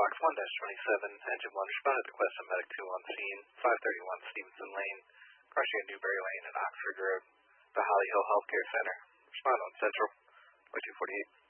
Box 1-27, Engine 1 responded to request of Medic 2 on scene, 531 Stevenson Lane, crossing at Newberry Lane and Oxford Road, the Holly Hill Healthcare Center. Respond on Central, 248.